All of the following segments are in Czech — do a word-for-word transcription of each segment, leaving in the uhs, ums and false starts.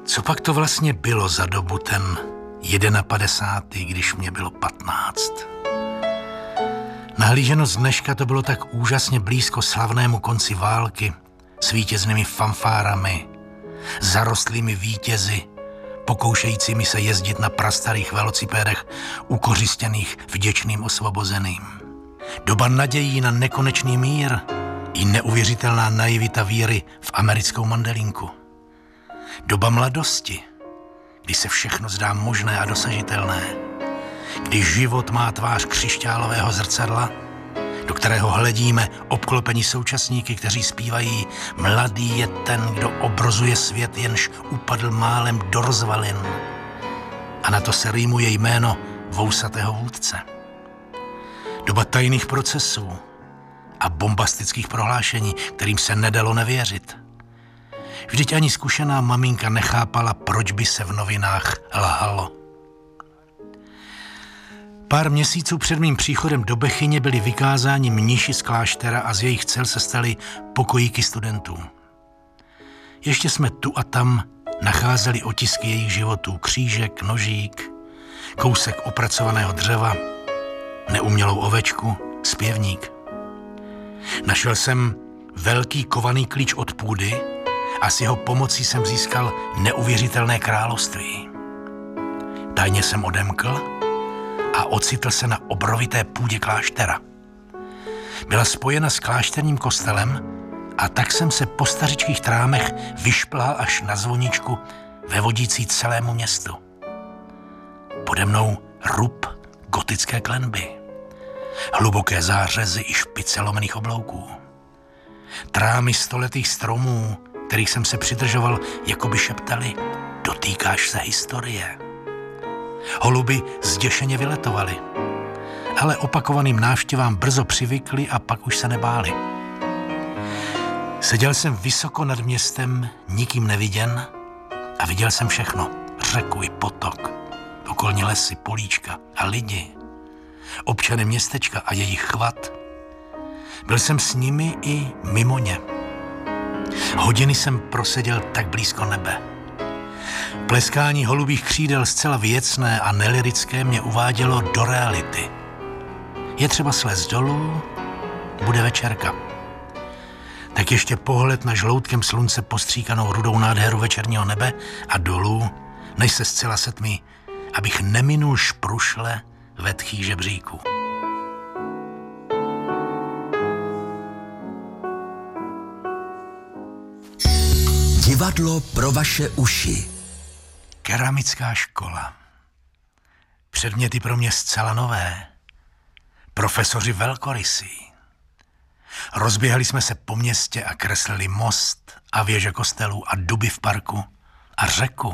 Co pak to vlastně bylo za dobu ten padesátý první, když mě bylo patnáct? Nahlíženo z dneška to bylo tak úžasně blízko slavnému konci války s vítěznými fanfárami, zarostlými vítězi, pokoušejícími se jezdit na prastarých velocipédech ukořistěných vděčným osvobozeným. Doba nadějí na nekonečný mír i neuvěřitelná naivita víry v americkou mandelinku. Doba mladosti, kdy se všechno zdá možné a dosažitelné, kdy život má tvář křišťálového zrcadla, do kterého hledíme obklopení současníky, kteří zpívají: mladý je ten, kdo obrozuje svět, jenž upadl málem do rozvalin. A na to se rýmuje jméno vousatého vůdce. Doba tajných procesů a bombastických prohlášení, kterým se nedalo nevěřit. Vždyť ani zkušená maminka nechápala, proč by se v novinách lhalo. Pár měsíců před mým příchodem do Bechyně byli vykázáni mniši z kláštera a z jejich cel se staly pokojíky studentů. Ještě jsme tu a tam nacházeli otisky jejich životů: křížek, nožík, kousek opracovaného dřeva, neumělou ovečku, zpěvník. Našel jsem velký kovaný klíč od půdy a s jeho pomocí jsem získal neuvěřitelné království. Tajně jsem odemkl a ocitl se na obrovité půdě kláštera. Byla spojena s klášterním kostelem a tak jsem se po stařičkých trámech vyšplhal až na zvoničku vevodící celému městu. Pode mnou rub gotické klenby, hluboké zářezy i špice lomených oblouků. Trámy stoletých stromů, kterých jsem se přidržoval, jako by šeptali: dotýkáš se historie. Holuby zděšeně vyletovaly, ale opakovaným návštěvám brzo přivykli a pak už se nebáli. Seděl jsem vysoko nad městem, nikým neviděn, a viděl jsem všechno: řeku i potok, okolní lesy, políčka a lidi, občany městečka a jejich chvat. Byl jsem s nimi i mimo ně. Hodiny jsem proseděl tak blízko nebe. Pleskání holubých křídel zcela věcné a nelirické mě uvádělo do reality. Je třeba slézt dolů, bude večerka. Tak ještě pohled na žloutkem slunce postříkanou rudou nádheru večerního nebe a dolů, než se zcela setmí, abych neminul šprušle vetchých žebříků. Divadlo pro vaše uši. Keramická škola. Předměty pro mě zcela nové. Profesoři velkorysí. Rozběhali jsme se po městě a kreslili most a věže kostelů a duby v parku a řeku.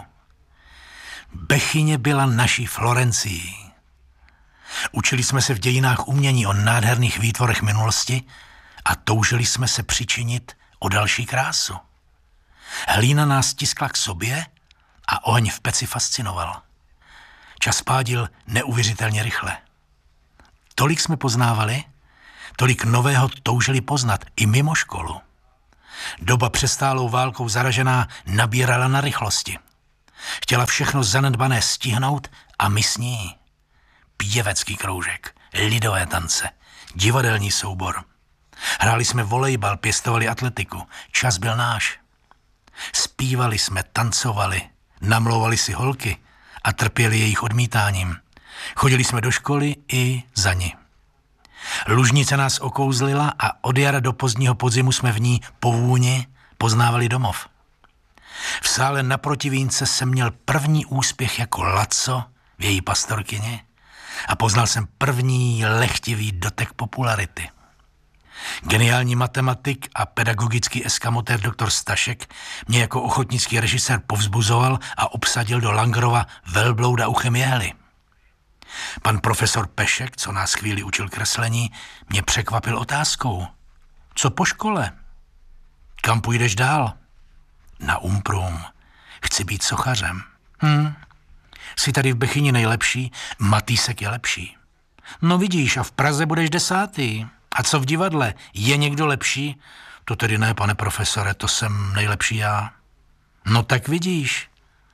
Bechyně byla naší Florencií. Učili jsme se v dějinách umění o nádherných výtvorech minulosti a toužili jsme se přičinit o další krásu. Hlína nás stiskla k sobě a oheň v peci fascinoval. Čas pádil neuvěřitelně rychle. Tolik jsme poznávali, tolik nového toužili poznat i mimo školu. Doba přestálou válkou zaražená nabírala na rychlosti. Chtěla všechno zanedbané stihnout a my s ní. Pěvecký kroužek, lidové tance, divadelní soubor. Hráli jsme volejbal, pěstovali atletiku. Čas byl náš. Zpívali jsme, tancovali, namlouvali si holky a trpěli jejich odmítáním. Chodili jsme do školy i za ní. Lužnice nás okouzlila a od jara do pozdního podzimu jsme v ní po vůni poznávali domov. V sále naproti Vínce jsem měl první úspěch jako Laco v její pastorkyni a poznal jsem první lehtivý dotek popularity. Geniální matematik a pedagogický eskamotér doktor Stašek mě jako ochotnický režisér povzbuzoval a obsadil do Langerova velblouda uchem jehly. Pan profesor Pešek, co nás chvíli učil kreslení, mě překvapil otázkou: co po škole? Kam půjdeš dál? Na Umprum. Chci být sochařem. Hm. Jsi tady v Bechyni nejlepší, Matýsek je lepší. No vidíš, a v Praze budeš desátý. A co v divadle? Je někdo lepší? To tedy ne, pane profesore, to jsem nejlepší já. No tak vidíš.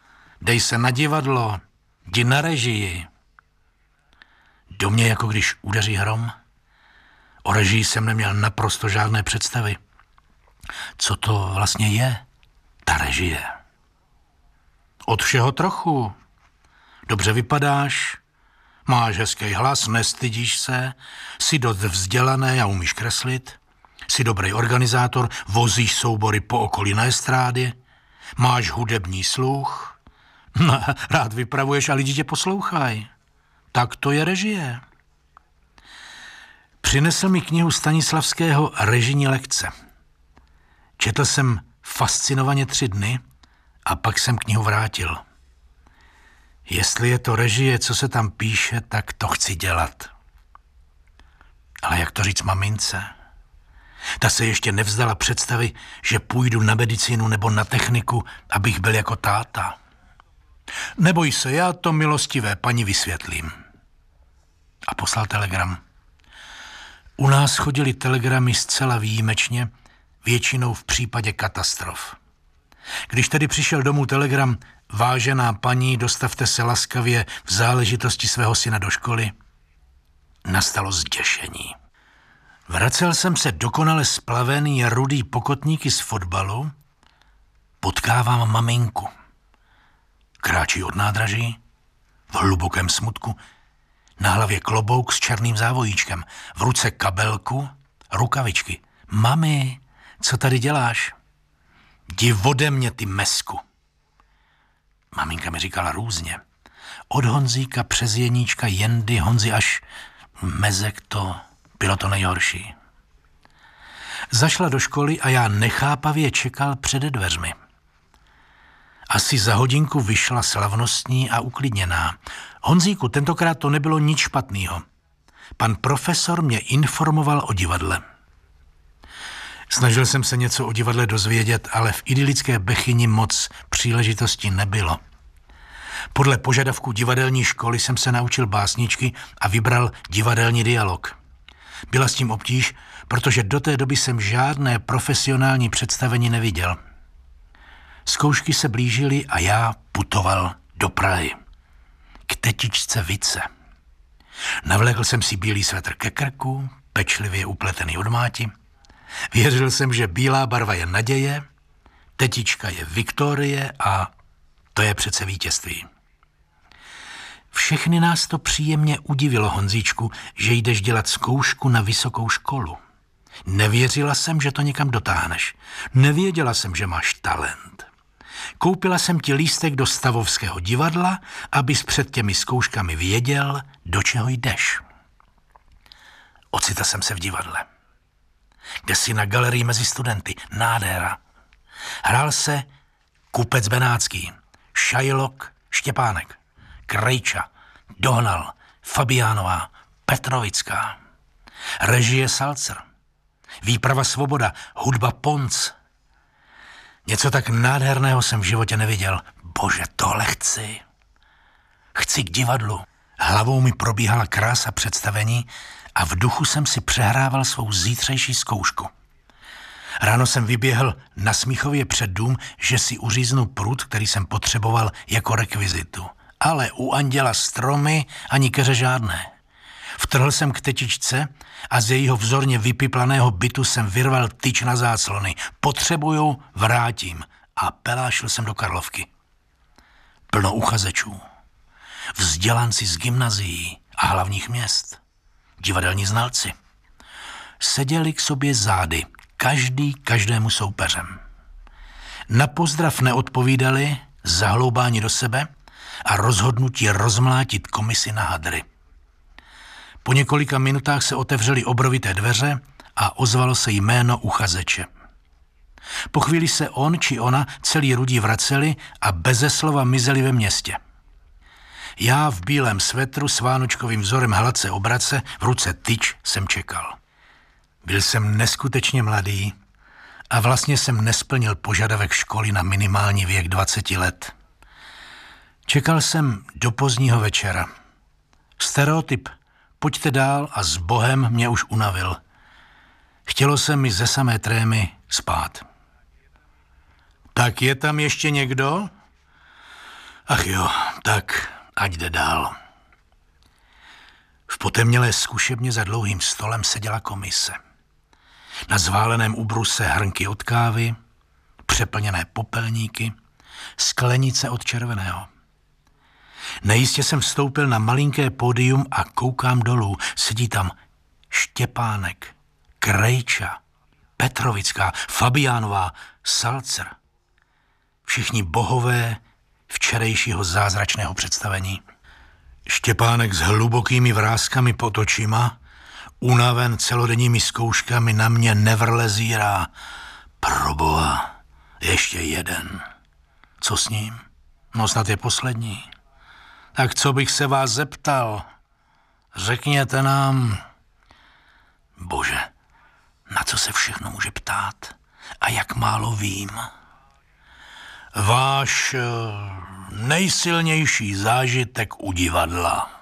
dej se na divadlo, jdi na režii. Do mě jako když udeří hrom. O režii jsem neměl naprosto žádné představy. Co to vlastně je, ta režie? Od všeho trochu. Dobře vypadáš, máš hezký hlas, nestydíš se, jsi dost vzdělaný a umíš kreslit, jsi dobrý organizátor, vozíš soubory po okolí na estrádě, máš hudební sluch, no, rád vypravuješ a lidi tě poslouchají. Tak to je režie. Přinesl mi knihu Stanislavského Režijní lekce. Četl jsem fascinovaně tři dny a pak jsem knihu vrátil. Jestli je to režie, co se tam píše, tak to chci dělat. Ale jak to říct mamince? Ta se ještě nevzdala představy, že půjdu na medicínu nebo na techniku, abych byl jako táta. Neboj se, já to milostivé paní vysvětlím. A poslal telegram. U nás chodily telegramy zcela výjimečně, většinou v případě katastrof. Když tedy přišel domů telegram, vážená paní, dostavte se laskavě v záležitosti svého syna do školy, nastalo zděšení. Vracel jsem se dokonale splavený rudý pokotníky z fotbalu, potkávám maminku. Kráčí od nádraží, v hlubokém smutku, na hlavě klobouk s černým závojíčkem, v ruce kabelku, rukavičky. Mami, co tady děláš? Jdi ode mě, ty mesku. Maminka mi říkala různě. Od Honzíka přes Jeníčka, Jendy, Honzi až Mezek, to bylo to nejhorší. Zašla do školy a já nechápavě čekal před dveřmi. Asi za hodinku vyšla slavnostní a uklidněná. Honzíku, tentokrát to nebylo nic špatného. Pan profesor mě informoval o divadle. Snažil jsem se něco o divadle dozvědět, ale v idylické Bechyni moc příležitostí nebylo. Podle požadavků divadelní školy jsem se naučil básničky a vybral divadelní dialog. Byla s tím obtíž, protože do té doby jsem žádné profesionální představení neviděl. Zkoušky se blížily a já putoval do Prahy. K tetičce Vice. Navlékl jsem si bílý svetr ke krku, pečlivě upletený od máti. Věřil jsem, že bílá barva je naděje, tetička je Viktorie a to je přece vítězství. Všechny nás to příjemně udivilo, Honzíčku, že jdeš dělat zkoušku na vysokou školu. Nevěřila jsem, že to někam dotáhneš. Nevěděla jsem, že máš talent. Koupila jsem ti lístek do Stavovského divadla, abys před těmi zkouškami věděl, do čeho jdeš. Ocitl jsem se v divadle. Kde si na galerii mezi studenty. Nádhera. Hrál se Kupec Benácký, Šajlok Štěpánek, Krejča, Dohnal, Fabiánová, Petrovická. Režie Salcer. Výprava Svoboda, hudba Ponc. Něco tak nádherného jsem v životě neviděl. Bože, tohle chci. Chci k divadlu. Hlavou mi probíhala krása představení a v duchu jsem si přehrával svou zítřejší zkoušku. Ráno jsem vyběhl na Smíchově před dům, že si uříznu prut, který jsem potřeboval jako rekvizitu. Ale u Anděla stromy ani keře žádné. Vtrhl jsem k tetičce a z jejího vzorně vypiplaného bytu jsem vyrval tyč na záclony. Potřebuju, vrátím. A pelášil jsem do Karlovky. Plno uchazečů. Vzdělanci z gymnazií a hlavních měst. Divadelní znalci. Seděli k sobě zády, každý každému soupeřem. Na pozdrav neodpovídali, zahloubáni do sebe a rozhodnutí rozmlátit komisi na hadry. Po několika minutách se otevřely obrovité dveře a ozvalo se jméno uchazeče. Po chvíli se on či ona celý rudí vraceli a beze slova mizeli ve městě. Já v bílém svetru s vánočkovým vzorem hladce obrace, v ruce tyč jsem čekal. Byl jsem neskutečně mladý a vlastně jsem nesplnil požadavek školy na minimální věk dvaceti let. Čekal jsem do pozdního večera. Stereotyp pojďte dál a s Bohem mě už unavil. Chtělo se mi ze samé trémy spát. Tak je tam ještě někdo? Ach jo, tak ať jde dál. V potemnělé zkušebně za dlouhým stolem seděla komise. Na zváleném ubruse hrnky od kávy, přeplněné popelníky, sklenice od červeného. Nejistě jsem vstoupil na malinké pódium a koukám dolů. Sedí tam Štěpánek, Krejča, Petrovická, Fabiánová, Salcer. Všichni bohové včerejšího zázračného představení. Štěpánek s hlubokými vrázkami pod očima, unaven celodenními zkouškami, na mě nevrle zírá. Proboha, ještě jeden. Co s ním? No snad je poslední. Tak co bych se vás zeptal? Řekněte nám. Bože, na co se všechno může ptát a jak málo vím. Váš nejsilnější zážitek u divadla.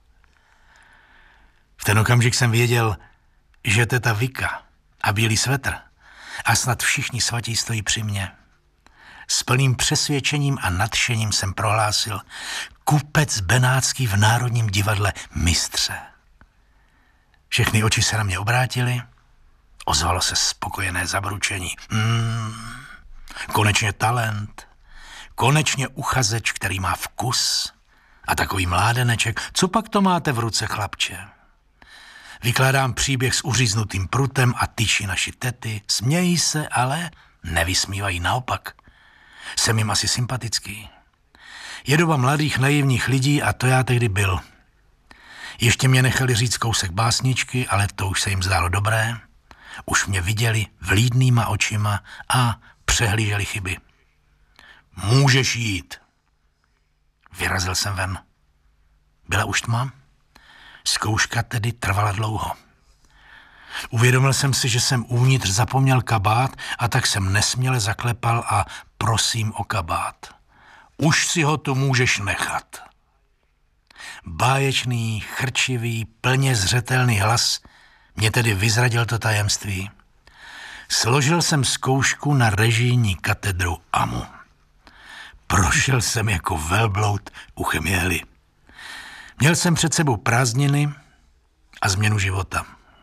V ten okamžik jsem věděl, že teta Vika a bílý svetr a snad všichni svatí stojí při mně. S plným přesvědčením a nadšením jsem prohlásil: kupec Benátský v Národním divadle mistře. Všechny oči se na mě obrátily, ozvalo se spokojené zabručení. Hmm, konečně talent, konečně uchazeč, který má vkus. A takový mládeneček, co pak to máte v ruce, chlapče? Vykládám příběh s uříznutým prutem a tyčí naši tety. Smějí se, ale nevysmívají, naopak. Jsem jim asi sympatický. Je doba mladých naivních lidí a to já tehdy byl. Ještě mě nechali říct kousek básničky, ale to už se jim zdálo dobré. Už mě viděli vlídnýma očima a přehlíželi chyby. Můžeš jít. Vyrazil jsem ven. Byla už tma? Zkouška tedy trvala dlouho. Uvědomil jsem si, že jsem uvnitř zapomněl kabát, a tak jsem nesměle zaklepal a prosím o kabát. Už si ho tu můžeš nechat. Báječný, chrčivý, plně zřetelný hlas mě tedy vyzradil to tajemství. Složil jsem zkoušku na režijní katedru A M U. Prošel jsem jako velbloud uchem jehly. Měl jsem před sebou prázdniny a změnu života.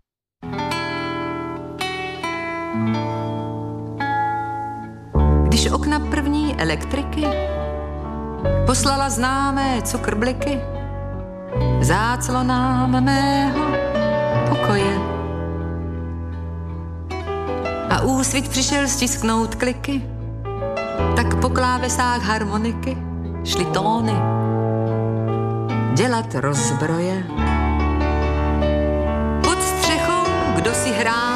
Když okna první elektriky poslala známé cukrbliky záclonám mého pokoje a úsvit přišel stisknout kliky, tak po klávesách harmoniky šly tóny dělat rozbroje. Pod střechou kdo si hrál